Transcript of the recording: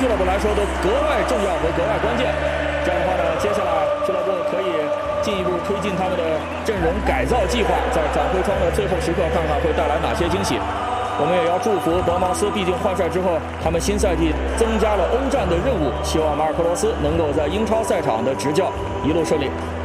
俱乐部来说都格外重要和格外关键。这样的话呢，接下来俱乐部可以进一步推进他们的阵容改造计划，在转会窗的最后时刻，看看会带来哪些惊喜。我们也要祝福伯茅斯，毕竟换帅之后，他们新赛季增加了欧战的任务，希望马尔科罗斯能够在英超赛场的执教一路顺利。